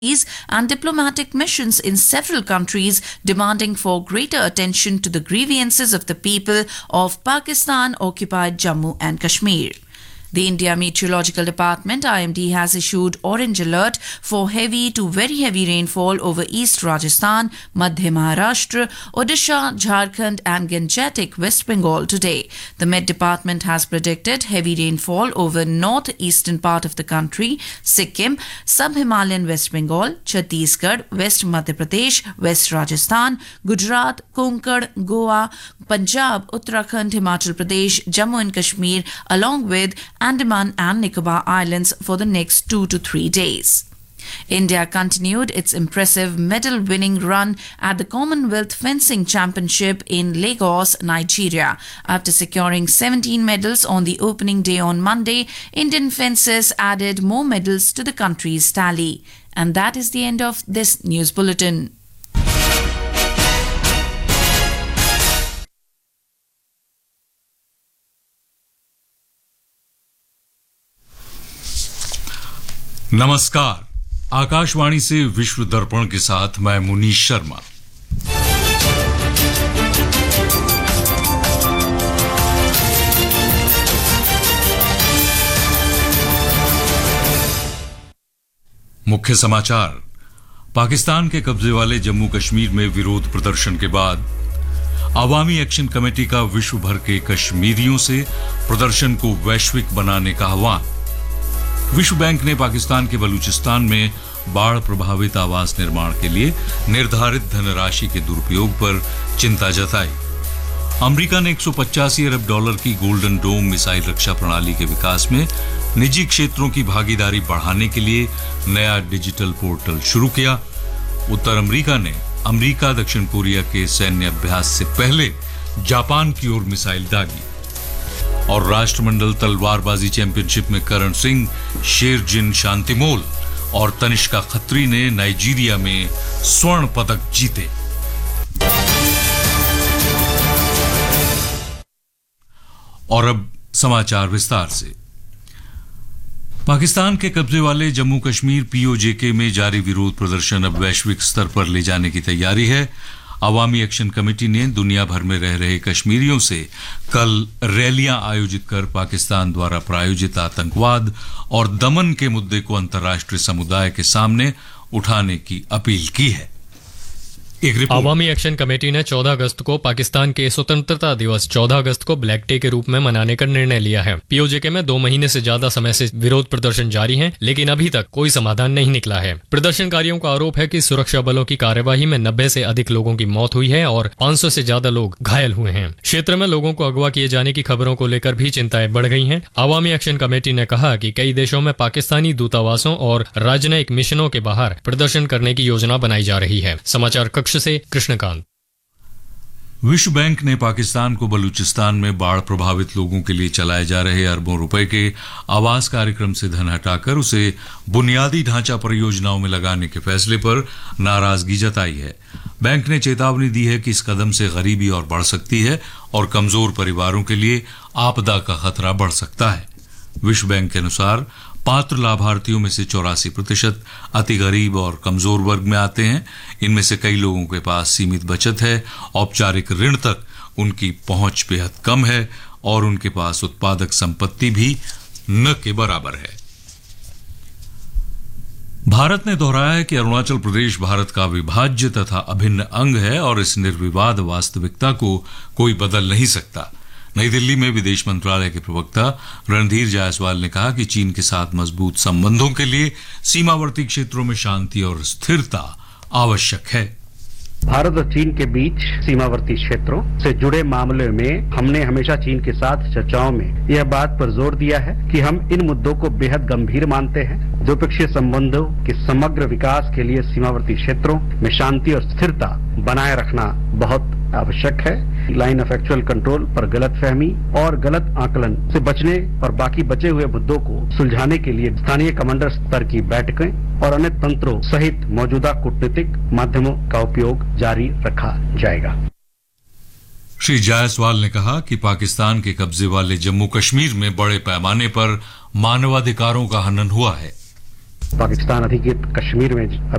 and diplomatic missions in several countries demanding for greater attention to the grievances of the people of Pakistan-occupied Jammu and Kashmir. The India Meteorological Department IMD has issued orange alert for heavy to very heavy rainfall over East Rajasthan, Madhya Maharashtra, Odisha, Jharkhand and Gangetic West Bengal today. The Met Department has predicted heavy rainfall over northeastern part of the country, Sikkim, Sub-Himalayan West Bengal, Chhattisgarh, West Madhya Pradesh, West Rajasthan, Gujarat, Konkan, Goa, Punjab, Uttarakhand, Himachal Pradesh, Jammu and Kashmir along with Andaman and Nicobar Islands for the next 2 to 3 days. India continued its impressive medal-winning run at the Commonwealth Fencing Championship in Lagos, Nigeria. After securing 17 medals on the opening day on Monday, Indian fencers added more medals to the country's tally. And that is the end of this news bulletin. नमस्कार, आकाशवाणी से विश्व दर्पण के साथ मैं मुनीश शर्मा। मुख्य समाचार। पाकिस्तान के कब्जे वाले जम्मू कश्मीर में विरोध प्रदर्शन के बाद अवामी एक्शन कमेटी का विश्व भर के कश्मीरियों से प्रदर्शन को वैश्विक बनाने का आह्वान। विश्व बैंक ने पाकिस्तान के बलूचिस्तान में बाढ़ प्रभावित आवास निर्माण के लिए निर्धारित धनराशि के दुरुपयोग पर चिंता जताई। अमेरिका ने $185 अरब की गोल्डन डोम मिसाइल रक्षा प्रणाली के विकास में निजी क्षेत्रों की भागीदारी बढ़ाने के लिए नया डिजिटल पोर्टल शुरू किया। उत्तर अमेरिका ने अमेरिका दक्षिण कोरिया के सैन्य अभ्यास से पहले जापान की ओर मिसाइल दागी। और राष्ट्रमंडल तलवारबाजी चैंपियनशिप में करण सिंह, शेरजिन शांतिमोल और तनिष्का खत्री ने नाइजीरिया में स्वर्ण पदक जीते। और अब समाचार विस्तार से। पाकिस्तान के कब्जे वाले जम्मू कश्मीर पीओजेके में जारी विरोध प्रदर्शन अब वैश्विक स्तर पर ले जाने की तैयारी है। अवामी एक्शन कमेटी ने दुनिया भर में रह रहे कश्मीरियों से कल रैलियां आयोजित कर पाकिस्तान द्वारा प्रायोजित आतंकवाद और दमन के मुद्दे को अंतर्राष्ट्रीय समुदाय के सामने उठाने की अपील की है। अवामी एक्शन कमेटी ने 14 अगस्त को पाकिस्तान के स्वतंत्रता दिवस 14 अगस्त को ब्लैक डे के रूप में मनाने का निर्णय लिया है। पीओजेके में 2 महीने से ज्यादा समय से विरोध प्रदर्शन जारी है, लेकिन अभी तक कोई समाधान नहीं निकला है। प्रदर्शनकारियों का आरोप है कि सुरक्षा बलों की कार्यवाही में 90 से अधिक लोगों की मौत हुई है और 500 से ज्यादा लोग घायल हुए हैं। क्षेत्र में लोगों को अगवा किए जाने की खबरों को लेकर भी चिंताएं बढ़ गई हैं। अवामी एक्शन कमेटी ने कहा कि कई देशों में पाकिस्तानी दूतावासों और राजनयिक मिशनों के बाहर प्रदर्शन करने की योजना बनाई जा रही है। समाचार कक्ष से कृष्णकांत। विश्व बैंक ने पाकिस्तान को बलूचिस्तान में बाढ़ प्रभावित लोगों के लिए चलाए जा रहे अरबों रुपए के आवास कार्यक्रम से धन हटाकर उसे बुनियादी ढांचा परियोजनाओं में लगाने के फैसले पर नाराजगी जताई है। बैंक ने चेतावनी दी है कि इस कदम से गरीबी और बढ़ सकती है और कमजोर परिवारों के लिए आपदा का खतरा बढ़ सकता है। विश्व बैंक के अनुसार पात्र लाभार्थियों में से 84% अति गरीब और कमजोर वर्ग में आते हैं। इनमें से कई लोगों के पास सीमित बचत है, औपचारिक ऋण तक उनकी पहुंच बेहद कम है और उनके पास उत्पादक संपत्ति भी न के बराबर है। भारत ने दोहराया है कि अरुणाचल प्रदेश भारत का अविभाज्य तथा अभिन्न अंग है और इस निर्विवाद वास्तविकता को कोई बदल नहीं सकता। नई दिल्ली में विदेश मंत्रालय के प्रवक्ता रणधीर जायसवाल ने कहा कि चीन के साथ मजबूत संबंधों के लिए सीमावर्ती क्षेत्रों में शांति और स्थिरता आवश्यक है। भारत और चीन के बीच सीमावर्ती क्षेत्रों से जुड़े मामले में हमने हमेशा चीन के साथ चर्चाओं में यह बात पर जोर दिया है कि हम इन मुद्दों को बेहद गंभीर मानते हैं। द्विपक्षीय संबंधों के समग्र विकास के लिए सीमावर्ती क्षेत्रों में शांति और स्थिरता बनाए रखना बहुत आवश्यक है। लाइन ऑफ एक्चुअल कंट्रोल पर गलतफहमी और गलत आकलन से बचने और बाकी बचे हुए मुद्दों को सुलझाने के लिए स्थानीय कमांडर स्तर की बैठकें और अन्य तंत्रों सहित मौजूदा कूटनीतिक माध्यमों का उपयोग जारी रखा जाएगा। श्री जायसवाल ने कहा कि पाकिस्तान के कब्जे वाले जम्मू कश्मीर में बड़े पैमाने पर मानवाधिकारों का हनन हुआ है। पाकिस्तान अधिकृत कश्मीर में